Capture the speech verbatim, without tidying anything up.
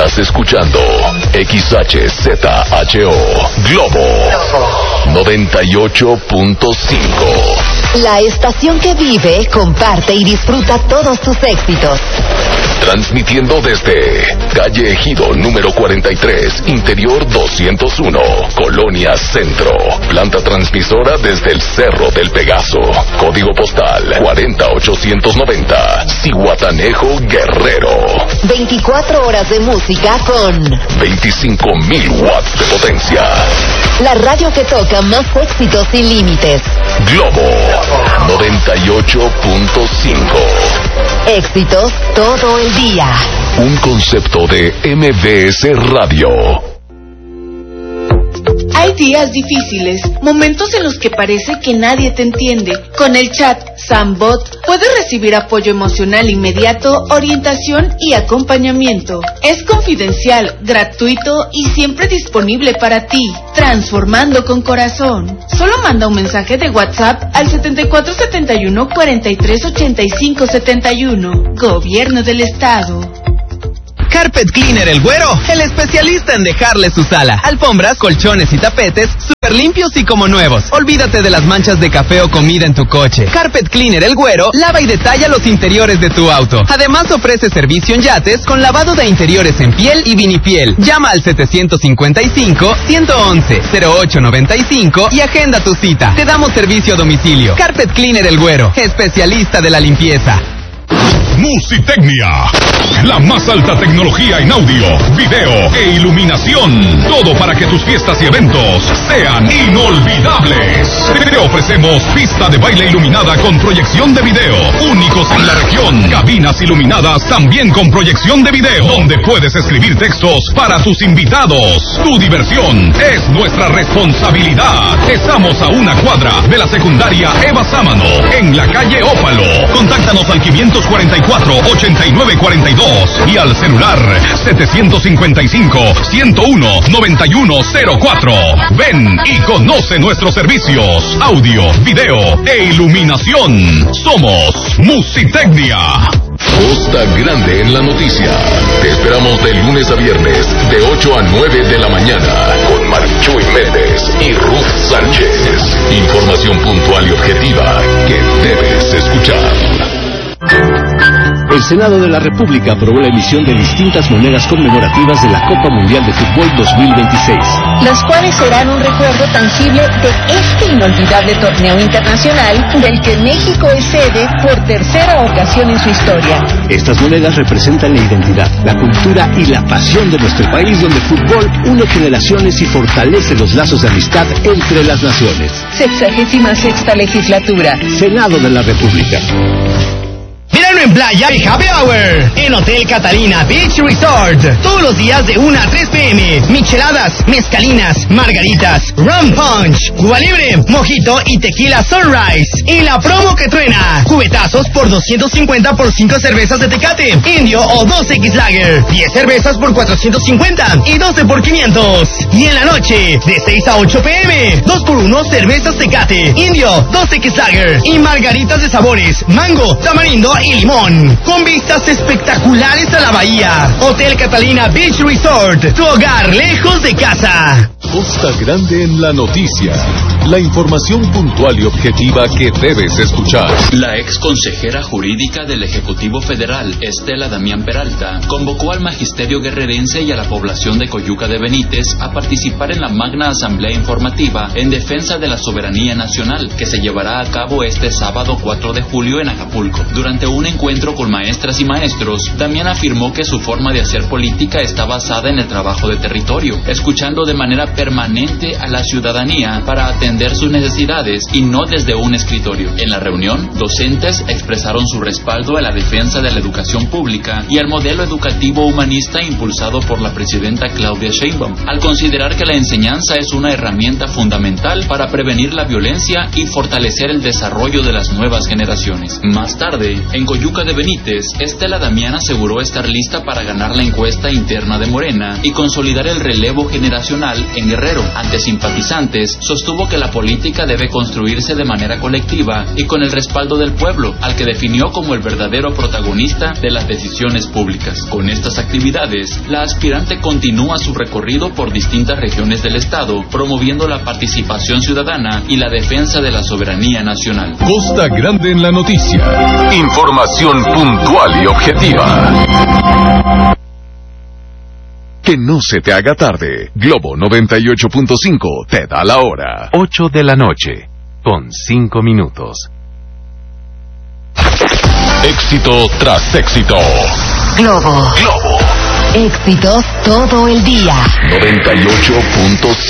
Estás escuchando X H Z H O Globo noventa y ocho punto cinco. La estación que vive, comparte y disfruta todos tus éxitos. Transmitiendo desde calle Ejido número cuarenta y tres, interior doscientos uno, Colonia Centro. Planta transmisora desde el Cerro del Pegaso. Código postal cuarenta ochocientos noventa, Zihuatanejo, Guerrero. veinticuatro horas de música con veinticinco mil watts de potencia. La radio que toca más éxitos sin límites. Globo noventa y ocho punto cinco. Éxitos todo el día. Un concepto de M B S Radio. Hay días difíciles, momentos en los que parece que nadie te entiende. Con el chat Sambot puedes recibir apoyo emocional inmediato, orientación y acompañamiento. Es confidencial, gratuito y siempre disponible para ti. Transformando con corazón. Solo manda un mensaje de WhatsApp al setenta y cuatro setenta y uno cuarenta y tres ochenta y cinco setenta y uno. Gobierno del Estado. Carpet Cleaner El Güero, el especialista en dejarle su sala, alfombras, colchones y tapetes súper limpios y como nuevos. Olvídate de las manchas de café o comida en tu coche. Carpet Cleaner El Güero lava y detalla los interiores de tu auto. Además ofrece servicio en yates con lavado de interiores en piel y vinipiel. Llama al setecientos cincuenta y cinco, ciento once, cero ocho noventa y cinco y agenda tu cita. Te damos servicio a domicilio. Carpet Cleaner El Güero, especialista de la limpieza. Musitecnia, la más alta tecnología en audio, video e iluminación. Todo para que tus fiestas y eventos sean inolvidables. Te ofrecemos pista de baile iluminada con proyección de video, únicos en la región. Cabinas iluminadas también con proyección de video, donde puedes escribir textos para tus invitados. Tu diversión es nuestra responsabilidad. Estamos a una cuadra de la secundaria Eva Sámano, en la calle Ópalo. Contáctanos al quinientos cuarenta y cuatro, ochenta y nueve cuarenta y dos y al celular setecientos cincuenta y cinco, ciento uno, noventa y uno cero cuatro. Ven y conoce nuestros servicios, audio, video e iluminación. Somos Musitecnia. Costa Grande en la noticia. Te esperamos de lunes a viernes de ocho a nueve de la mañana con Marichuy Méndez y Ruth Sánchez. Información puntual y objetiva que debes escuchar. El Senado de la República aprobó la emisión de distintas monedas conmemorativas de la Copa Mundial de Fútbol dos mil veintiséis. Las cuales serán un recuerdo tangible de este inolvidable torneo internacional del que México es sede por tercera ocasión en su historia. Estas monedas representan la identidad, la cultura y la pasión de nuestro país, donde el fútbol une generaciones y fortalece los lazos de amistad entre las naciones. Sexagésima sexta legislatura. Senado de la República. Verano en playa y happy hour en Hotel Catalina Beach Resort. Todos los días de una a tres pe eme. Micheladas, mezcalinas, margaritas, rum punch, Cuba Libre, mojito y tequila Sunrise. Y la promo que truena: cubetazos por doscientos cincuenta por cinco cervezas de Tecate, Indio o dos equis Lager. diez cervezas por cuatrocientos cincuenta y doce por quinientos. Y en la noche, de seis a ocho pe eme, dos por uno cervezas Tecate, Indio, dos equis Lager y margaritas de sabores, mango, tamarindo y limón, con vistas espectaculares a la bahía. Hotel Catalina Beach Resort, tu hogar lejos de casa. Costa Grande en la noticia. La información puntual y objetiva que debes escuchar. La ex consejera jurídica del Ejecutivo Federal, Estela Damián Peralta, convocó al magisterio guerrerense y a la población de Coyuca de Benítez a participar en la magna asamblea informativa en defensa de la soberanía nacional, que se llevará a cabo este sábado cuatro de julio en Acapulco. Durante un encuentro con maestras y maestros, Damián afirmó que su forma de hacer política está basada en el trabajo de territorio, escuchando de manera permanente a la ciudadanía para atender sus necesidades y no desde un escritorio. En la reunión, docentes expresaron su respaldo a la defensa de la educación pública y al modelo educativo humanista impulsado por la presidenta Claudia Sheinbaum, al considerar que la enseñanza es una herramienta fundamental para prevenir la violencia y fortalecer el desarrollo de las nuevas generaciones. Más tarde, en Coyuca de Benítez, Estela Damián aseguró estar lista para ganar la encuesta interna de Morena y consolidar el relevo generacional en Guerrero, ante simpatizantes, sostuvo que la política debe construirse de manera colectiva y con el respaldo del pueblo, al que definió como el verdadero protagonista de las decisiones públicas. Con estas actividades, la aspirante continúa su recorrido por distintas regiones del estado, promoviendo la participación ciudadana y la defensa de la soberanía nacional. Costa Grande en la noticia. Información puntual y objetiva. Que no se te haga tarde. Globo noventa y ocho punto cinco te da la hora. ocho de la noche, con cinco minutos. Éxito tras éxito. Globo. Globo. Éxitos todo el día. noventa y ocho punto cinco.